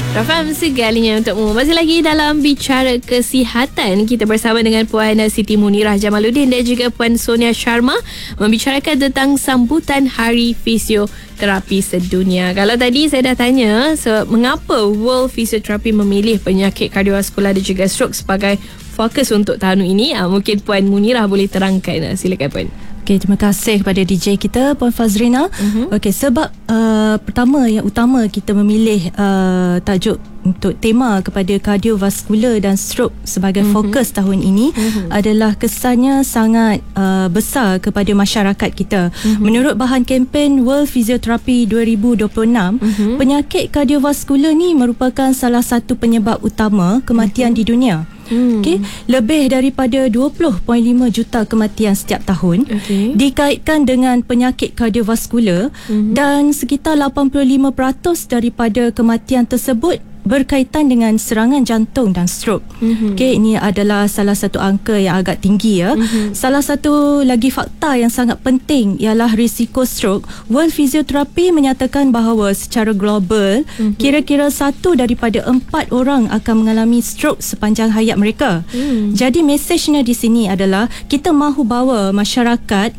Rafam segalinya untukmu. Masih lagi dalam bicara kesihatan, kita bersama dengan Puan Siti Munirah Jamaluddin dan juga Puan Sonia Sharma membicarakan tentang sambutan Hari Fisioterapi Sedunia. Kalau tadi saya dah tanya mengapa World Physiotherapy memilih penyakit kardiovaskular dan juga stroke sebagai fokus untuk tahun ini, mungkin Puan Munirah boleh terangkan. Silakan Puan. Okay, terima kasih kepada DJ kita Puan Fazrina. Okey, sebab yang utama kita memilih tajuk untuk tema kepada kardiovaskular dan stroke sebagai fokus tahun ini adalah kesannya sangat besar kepada masyarakat kita. Menurut bahan kempen World Physiotherapy 2026, penyakit kardiovaskular ni merupakan salah satu penyebab utama kematian di dunia. Okay. Lebih daripada 20.5 juta kematian setiap tahun dikaitkan dengan penyakit kardiovaskular dan sekitar 85% daripada kematian tersebut berkaitan dengan serangan jantung dan stroke. Okay, ini adalah salah satu angka yang agak tinggi ya. Salah satu lagi fakta yang sangat penting ialah risiko stroke. World Physiotherapy menyatakan bahawa secara global kira-kira 1 daripada 4 orang akan mengalami stroke sepanjang hayat mereka. Jadi mesejnya di sini adalah kita mahu bawa masyarakat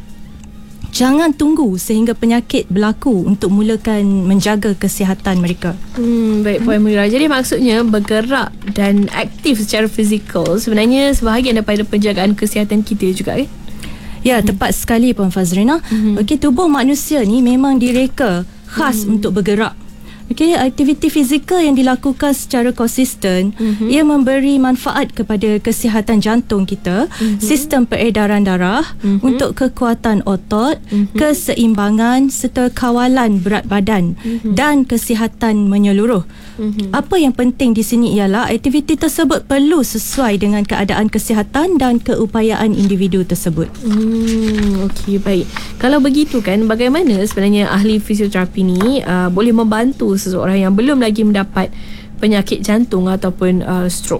jangan tunggu sehingga penyakit berlaku untuk mulakan menjaga kesihatan mereka. Baik Puan Munirah. Jadi maksudnya bergerak dan aktif secara fizikal sebenarnya sebahagian daripada penjagaan kesihatan kita juga kan? Ya, tepat sekali Puan Fazrina. Okey, tubuh manusia ni memang direka khas untuk bergerak. Okey, aktiviti fizikal yang dilakukan secara konsisten ia memberi manfaat kepada kesihatan jantung kita, sistem peredaran darah, untuk kekuatan otot, keseimbangan serta kawalan berat badan dan kesihatan menyeluruh. Apa yang penting di sini ialah aktiviti tersebut perlu sesuai dengan keadaan kesihatan dan keupayaan individu tersebut. Okey, baik. Kalau begitu kan, bagaimana sebenarnya ahli fisioterapi ni boleh membantu seseorang yang belum lagi mendapat penyakit jantung ataupun stroke?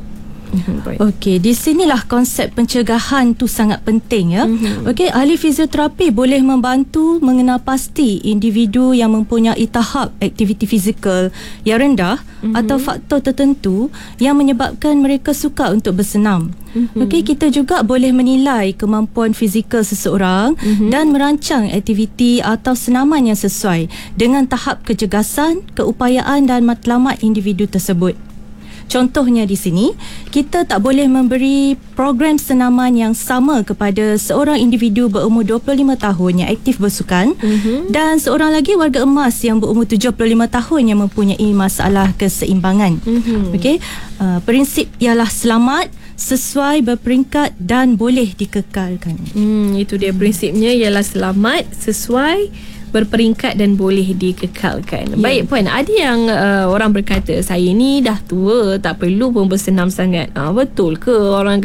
Okey, di sinilah konsep pencegahan tu sangat penting ya. Okey, ahli fisioterapi boleh membantu mengenal pasti individu yang mempunyai tahap aktiviti fizikal yang rendah atau faktor tertentu yang menyebabkan mereka sukar untuk bersenam. Okey, kita juga boleh menilai kemampuan fizikal seseorang dan merancang aktiviti atau senaman yang sesuai dengan tahap kecergasan, keupayaan dan matlamat individu tersebut. Contohnya di sini, kita tak boleh memberi program senaman yang sama kepada seorang individu berumur 25 tahun yang aktif bersukan dan seorang lagi warga emas yang berumur 75 tahun yang mempunyai masalah keseimbangan. Okey, prinsip ialah selamat, sesuai, berperingkat dan boleh dikekalkan. Itu dia prinsipnya, ialah selamat, sesuai, berperingkat dan boleh dikekalkan. Baik Puan, ada yang orang berkata saya ni dah tua, tak perlu pun bersenam sangat. Betul ke orang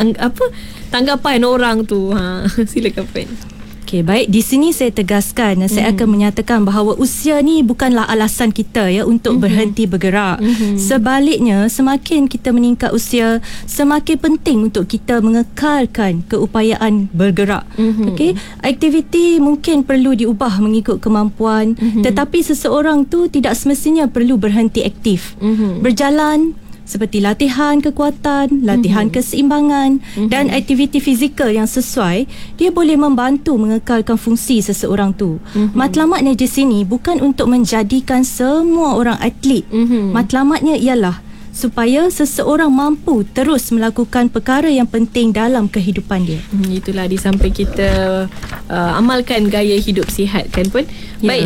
tanggapan orang tu? Silakan Puan. Okey, baik, di sini saya tegaskan, saya akan menyatakan bahawa usia ni bukanlah alasan kita ya untuk berhenti bergerak. Sebaliknya, semakin kita meningkat usia, semakin penting untuk kita mengekalkan keupayaan bergerak. Okey, aktiviti mungkin perlu diubah mengikut kemampuan, tetapi seseorang tu tidak semestinya perlu berhenti aktif. Berjalan seperti latihan kekuatan, latihan keseimbangan dan aktiviti fizikal yang sesuai, dia boleh membantu mengekalkan fungsi seseorang tu. Matlamatnya di sini bukan untuk menjadikan semua orang atlet. Matlamatnya ialah supaya seseorang mampu terus melakukan perkara yang penting dalam kehidupan dia. Itulah di samping kita amalkan gaya hidup sihat kan Pun. Baik,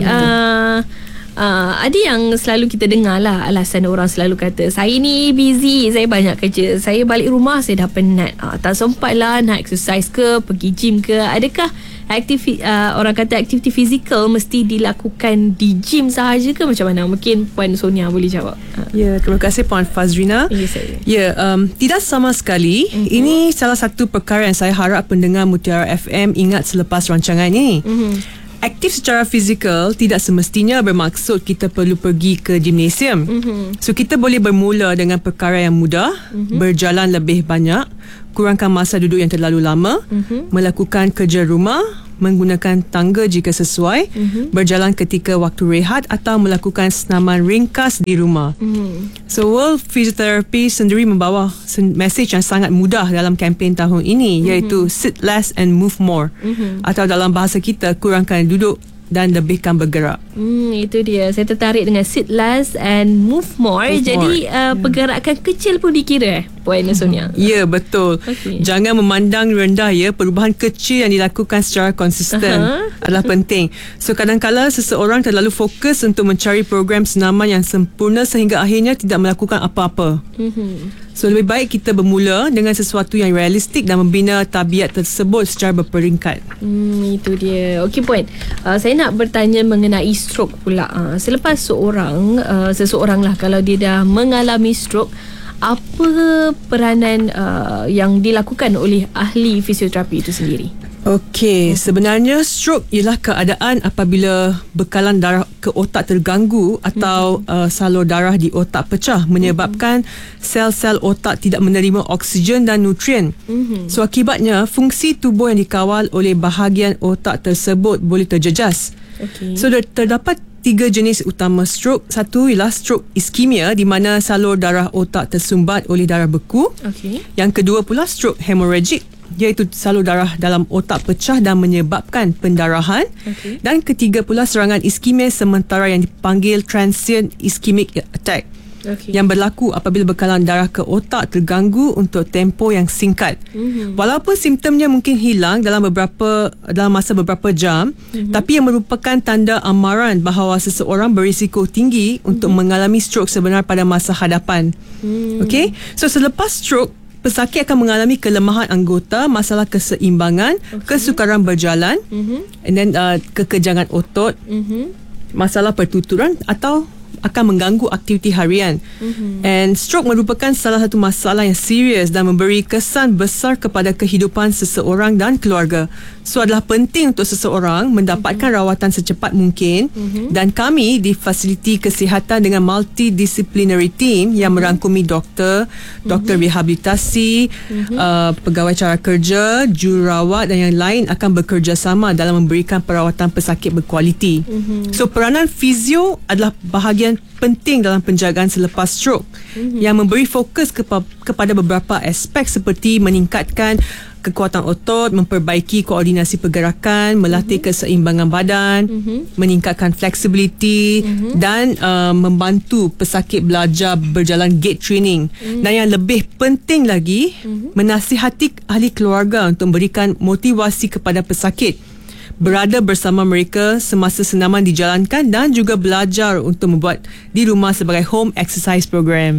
ada yang selalu kita dengar lah alasan orang selalu kata saya ni busy, saya banyak kerja, saya balik rumah saya dah penat, tak sempat lah nak exercise ke, pergi gym ke. Adakah orang kata aktiviti fizikal mesti dilakukan di gym sahaja ke macam mana? Mungkin Puan Sonia boleh jawab. Ya, terima kasih Puan Fazrina. Tidak sama sekali. Ini salah satu perkara yang saya harap pendengar Mutiara FM ingat selepas rancangan ini. Aktif secara fizikal tidak semestinya bermaksud kita perlu pergi ke gimnasium. So kita boleh bermula dengan perkara yang mudah, berjalan lebih banyak, kurangkan masa duduk yang terlalu lama, melakukan kerja rumah, menggunakan tangga jika sesuai, berjalan ketika waktu rehat atau melakukan senaman ringkas di rumah. So World Physiotherapy sendiri membawa mesej yang sangat mudah dalam kempen tahun ini, iaitu sit less and move more, atau dalam bahasa kita, kurangkan duduk dan lebihkan bergerak. Itu dia. Saya tertarik dengan sit less and move more. Jadi pergerakan kecil pun dikira Puan Sonia. Ya, betul. Jangan memandang rendah perubahan kecil yang dilakukan secara konsisten adalah penting. So kadang-kala seseorang terlalu fokus untuk mencari program senaman yang sempurna sehingga akhirnya tidak melakukan apa-apa. So lebih baik kita bermula dengan sesuatu yang realistik dan membina tabiat tersebut secara berperingkat. Itu dia. Okey Puan, saya nak bertanya mengenai stroke pula. Selepas seseorang lah kalau dia dah mengalami stroke, apa peranan yang dilakukan oleh ahli fisioterapi itu sendiri? Okey, sebenarnya stroke ialah keadaan apabila bekalan darah ke otak terganggu atau salur darah di otak pecah, menyebabkan sel-sel otak tidak menerima oksigen dan nutrien. So akibatnya fungsi tubuh yang dikawal oleh bahagian otak tersebut boleh terjejas. So terdapat 3 jenis utama stroke. Satu ialah stroke iskemia, di mana salur darah otak tersumbat oleh darah beku. Yang kedua pula stroke hemorrhagic, iaitu salur darah dalam otak pecah dan menyebabkan pendarahan. Dan ketiga pula serangan iskemia sementara yang dipanggil transient ischemic attack, yang berlaku apabila bekalan darah ke otak terganggu untuk tempoh yang singkat. Walaupun simptomnya mungkin hilang dalam masa beberapa jam, tapi yang merupakan tanda amaran bahawa seseorang berisiko tinggi untuk mengalami stroke sebenar pada masa hadapan. So selepas stroke, pesakit akan mengalami kelemahan anggota, masalah keseimbangan, kesukaran berjalan, and then kekejangan otot, masalah pertuturan atau akan mengganggu aktiviti harian. And stroke merupakan salah satu masalah yang serius dan memberi kesan besar kepada kehidupan seseorang dan keluarga. So adalah penting untuk seseorang mendapatkan rawatan secepat mungkin, dan kami di fasiliti kesihatan dengan multidisciplinary team yang merangkumi doktor rehabilitasi, pegawai cara kerja, jururawat dan yang lain akan bekerjasama dalam memberikan perawatan pesakit berkualiti. So peranan fizio adalah bahagian penting dalam penjagaan selepas stroke, yang memberi fokus kepada beberapa aspek seperti meningkatkan kekuatan otot, memperbaiki koordinasi pergerakan, melatih keseimbangan badan, meningkatkan flexibility, dan membantu pesakit belajar berjalan gait training. Dan yang lebih penting lagi, menasihati ahli keluarga untuk memberikan motivasi kepada pesakit, berada bersama mereka semasa senaman dijalankan, dan juga belajar untuk membuat di rumah sebagai home exercise program.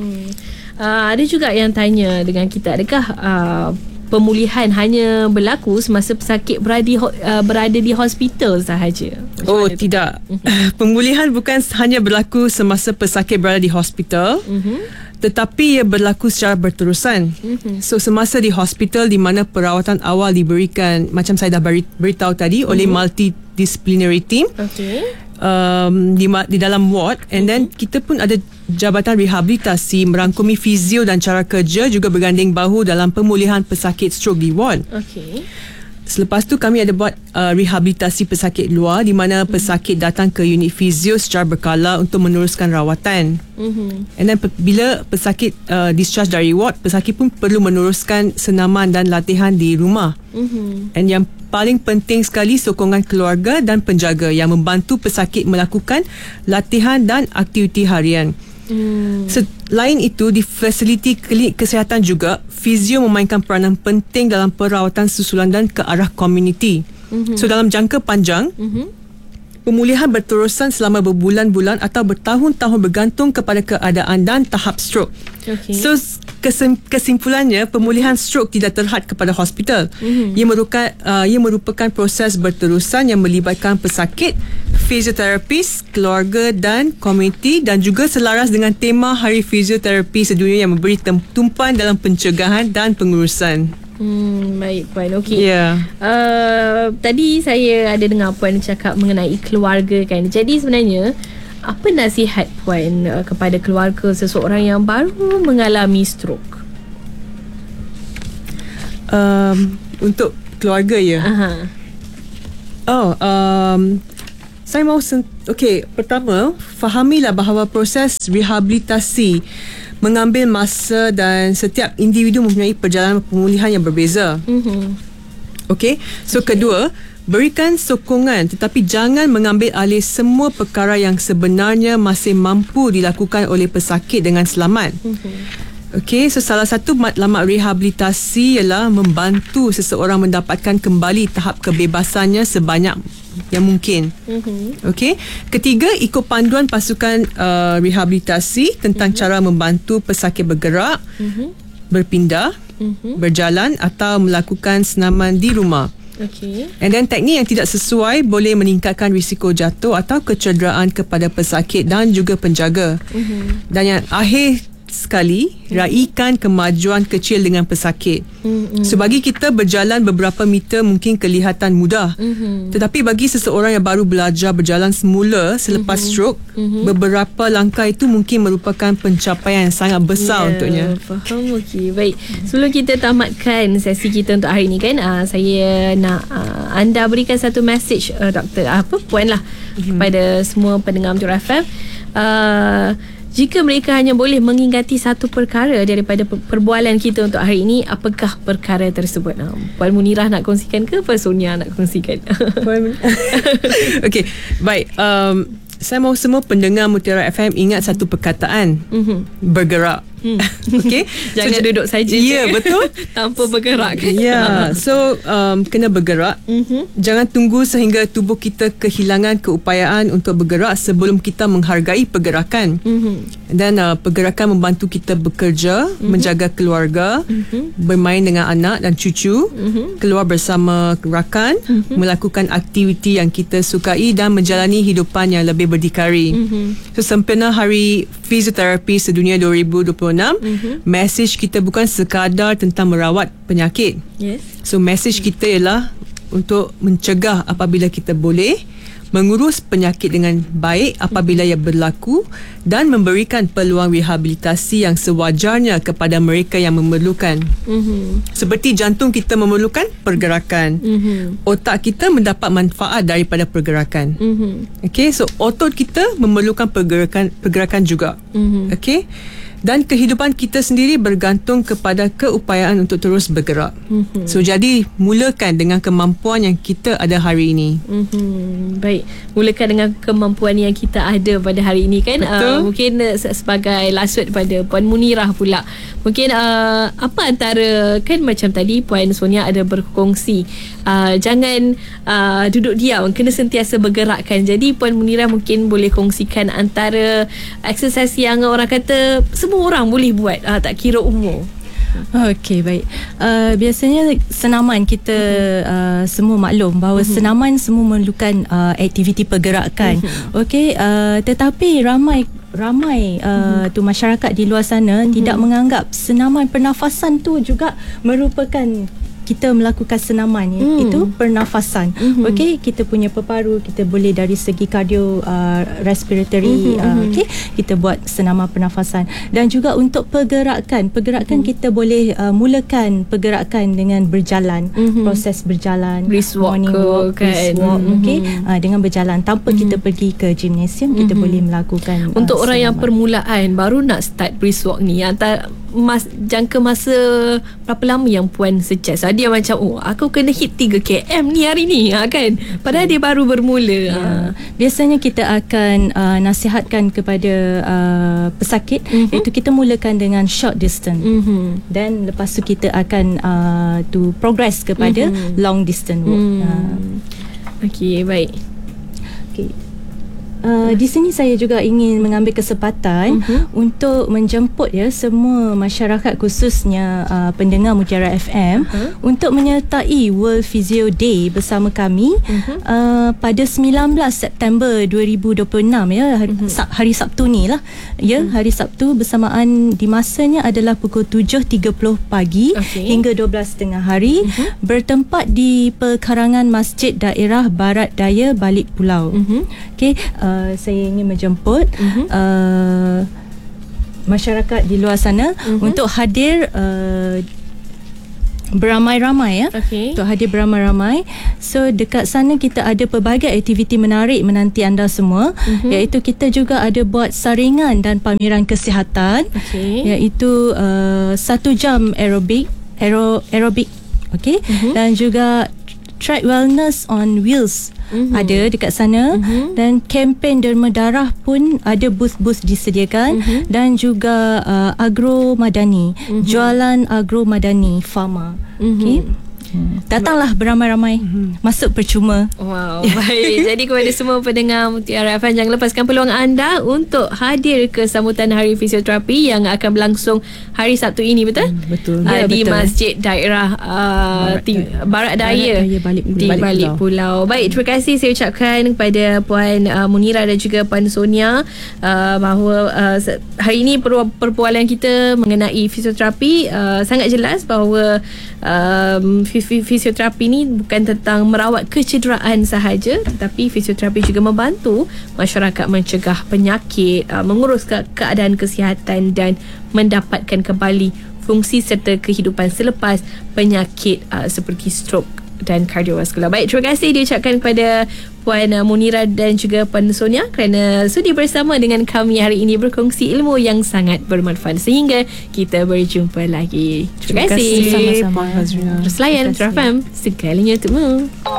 Ada juga yang tanya dengan kita, adakah pemulihan hanya berlaku semasa pesakit berada di hospital sahaja? Oh, tidak. Pemulihan bukan hanya berlaku semasa pesakit berada di hospital, tetapi ia berlaku secara berterusan. So semasa di hospital, di mana perawatan awal diberikan, macam saya dah beritahu tadi, oleh multidisciplinary team, di dalam ward, and then kita pun ada jabatan rehabilitasi merangkumi fizio dan cara kerja juga berganding bahu dalam pemulihan pesakit stroke di ward. Selepas tu kami ada buat rehabilitasi pesakit luar, di mana pesakit datang ke unit fizio secara berkala untuk meneruskan rawatan. And then bila pesakit discharge dari ward, pesakit pun perlu meneruskan senaman dan latihan di rumah. And yang paling penting sekali, sokongan keluarga dan penjaga yang membantu pesakit melakukan latihan dan aktiviti harian. Selain itu, di fasiliti klinik kesihatan juga, fizio memainkan peranan penting dalam perawatan susulan dan ke arah komuniti. So dalam jangka panjang, pemulihan berterusan selama berbulan-bulan atau bertahun-tahun bergantung kepada keadaan dan tahap stroke. So kesimpulannya, pemulihan stroke tidak terhad kepada hospital. Ia merupakan proses berterusan yang melibatkan pesakit, fizioterapis, keluarga dan komuniti, dan juga selaras dengan tema Hari Fizioterapi Sedunia yang memberi tumpuan dalam pencegahan dan pengurusan. Baik Puan, okey. Tadi saya ada dengar Puan cakap mengenai keluarga kan. Jadi sebenarnya apa nasihat Puan kepada keluarga seseorang yang baru mengalami stroke? Untuk keluarga Saya mau pertama, fahamilah bahawa proses rehabilitasi mengambil masa dan setiap individu mempunyai perjalanan pemulihan yang berbeza. Kedua, berikan sokongan tetapi jangan mengambil alih semua perkara yang sebenarnya masih mampu dilakukan oleh pesakit dengan selamat. Salah satu matlamat rehabilitasi ialah membantu seseorang mendapatkan kembali tahap kebebasannya sebanyak yang mungkin. Ketiga, ikut panduan pasukan rehabilitasi tentang cara membantu pesakit bergerak, berpindah, berjalan atau melakukan senaman di rumah. And then teknik yang tidak sesuai boleh meningkatkan risiko jatuh atau kecederaan kepada pesakit dan juga penjaga. Dan yang akhir sekali, raikan kemajuan kecil dengan pesakit. Bagi kita, berjalan beberapa meter mungkin kelihatan mudah, tetapi bagi seseorang yang baru belajar berjalan semula selepas stroke, beberapa langkah itu mungkin merupakan pencapaian yang sangat besar untuknya. Faham. Baik, sebelum kita tamatkan sesi kita untuk hari ini kan, saya nak anda berikan satu message, Puan lah, kepada semua pendengar Mutiara FM. Jika mereka hanya boleh mengingati satu perkara daripada perbualan kita untuk hari ini, apakah perkara tersebut? Puan Munirah nak kongsikan ke Puan Sonia nak kongsikan? Baik. Saya mahu semua pendengar Mutiara FM ingat satu perkataan, bergerak. Jangan duduk saja. Ya, betul. Tanpa bergerak. Kena bergerak. Jangan tunggu sehingga tubuh kita kehilangan keupayaan untuk bergerak sebelum kita menghargai pergerakan. Dan pergerakan membantu kita bekerja, menjaga keluarga, bermain dengan anak dan cucu, keluar bersama rakan, melakukan aktiviti yang kita sukai dan menjalani hidupan yang lebih berdikari. Sempena Hari Fisioterapi Sedunia 2026, mesej kita bukan sekadar tentang merawat penyakit. Mesej kita ialah untuk mencegah apabila kita boleh, mengurus penyakit dengan baik apabila ia berlaku, dan memberikan peluang rehabilitasi yang sewajarnya kepada mereka yang memerlukan. Seperti jantung kita memerlukan pergerakan, otak kita mendapat manfaat daripada pergerakan. Otot kita memerlukan pergerakan juga. Dan kehidupan kita sendiri bergantung kepada keupayaan untuk terus bergerak. Jadi mulakan dengan kemampuan yang kita ada hari ini. Baik, mulakan dengan kemampuan yang kita ada pada hari ini kan. Mungkin sebagai last word pada Puan Munirah pula, mungkin apa antara, kan macam tadi Puan Sonia ada berkongsi, jangan duduk diam, kena sentiasa bergerakkan. Jadi Puan Munirah mungkin boleh kongsikan antara exercise yang orang kata semua orang boleh buat, tak kira umur. Baik. Biasanya senaman kita semua maklum bahawa senaman semua memerlukan aktiviti pergerakan. Tetapi ramai tu masyarakat di luar sana tidak menganggap senaman pernafasan tu juga merupakan kita melakukan senaman itu pernafasan. Kita punya paru, kita boleh dari segi kardio respiratory, kita buat senaman pernafasan. Dan juga untuk pergerakan kita boleh mulakan pergerakan dengan berjalan, proses berjalan, brisk walk, morning walk, dengan berjalan tanpa kita pergi ke gymnasium, kita boleh melakukan. Untuk orang yang permulaan baru nak start brisk walk ni, jangka masa berapa lama yang Puan suggest? Dia macam, aku kena hit 3 km ni hari ni, kan? Padahal dia baru bermula. Biasanya kita akan nasihatkan kepada pesakit, iaitu kita mulakan dengan short distance, dan lepas tu kita akan progress kepada long distance walk. Baik. Di sini saya juga ingin mengambil kesempatan untuk menjemput semua masyarakat, khususnya pendengar Mutiara FM, untuk menyertai World Physio Day bersama kami pada 19 September 2026 hari Sabtu ni lah. Hari Sabtu, bersamaan di masanya adalah pukul 7.30 pagi hingga 12.30 hari, bertempat di perkarangan Masjid Daerah Barat Daya Balik Pulau. Saya ingin menjemput masyarakat di luar sana untuk hadir beramai-ramai ya. Okey. Untuk hadir beramai-ramai. So dekat sana kita ada pelbagai aktiviti menarik menanti anda semua. Iaitu kita juga ada buat saringan dan pameran kesihatan. Okey. Iaitu 1 jam aerobik. Okey. Dan juga track wellness on wheels ada dekat sana, dan kempen derma darah pun ada booth-booth disediakan, dan juga agro madani, jualan agro madani pharma. Okey. Datanglah beramai-ramai, masuk percuma. Wow, baik. Jadi kepada semua pendengar Mutiara FM, jangan lepaskan peluang anda untuk hadir ke sambutan Hari Fisioterapi yang akan berlangsung hari Sabtu ini, betul? Betul. Di betul. Masjid Daerah Barat Daya di Balik Pulau. Baik, terima kasih saya ucapkan kepada Puan Munira dan juga Puan Sonia bahawa hari ini perbualan kita mengenai fisioterapi sangat jelas bahawa fisioterapi ni bukan tentang merawat kecederaan sahaja, tetapi fisioterapi juga membantu masyarakat mencegah penyakit, mengurus keadaan kesihatan dan mendapatkan kembali fungsi serta kehidupan selepas penyakit seperti stroke dan kardiovaskular. Baik, terima kasih diucapkan kepada Puan Munira dan juga Puan Sonia kerana sudi bersama dengan kami hari ini berkongsi ilmu yang sangat bermanfaat. Sehingga kita berjumpa lagi. Terima kasih. Puan Fazrina. Terus layan Mutiara FM, segalanya untukmu.